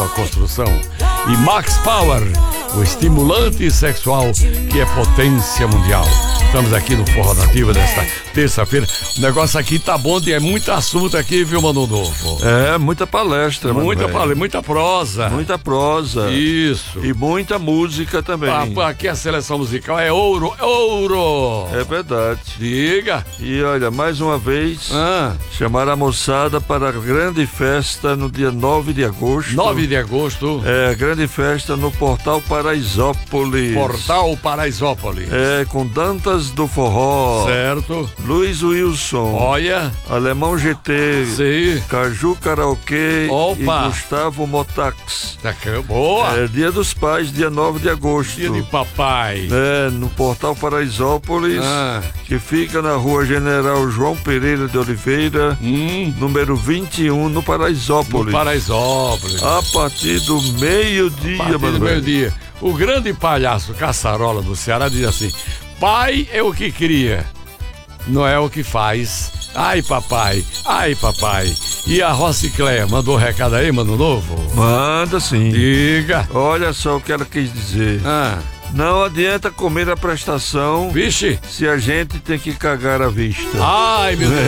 construção. E Max Power, o estimulante sexual que é potência mundial. Estamos aqui no Forró Nativa desta terça-feira. O negócio aqui tá bom, é muito assunto aqui, viu, Mano Novo? É, muita palestra, mano. Muita prosa. Muita prosa. Isso. E muita música também. Aqui a seleção musical é ouro, ouro. É verdade. Diga. E olha, mais uma vez, chamar a moçada para a grande festa no dia 9 de agosto. 9 de agosto. É, grande festa no Portal Paraisópolis. Portal Paraisópolis. É, com Dantas do Forró. Certo. Luiz Wilson. Olha. Alemão GT. Sim. Caju Karaokê. Opa. E Gustavo Motax. Boa. É, Dia dos Pais, dia 9 de agosto. Dia de papai. É, no Portal Paraisópolis, que fica na rua General João Pereira de Oliveira, número 21, no Paraisópolis. No Paraisópolis. A partir do meio-dia, mano. Meio-dia. O grande palhaço Caçarola do Ceará diz assim: pai é o que cria, não é o que faz. Ai, papai, ai, papai. E a Rocicléia mandou recado aí, Mano Novo? Manda sim. Diga. Olha só o que ela quis dizer. Não adianta comer a prestação. Vixe. Se a gente tem que cagar à vista. Ai, meu Deus.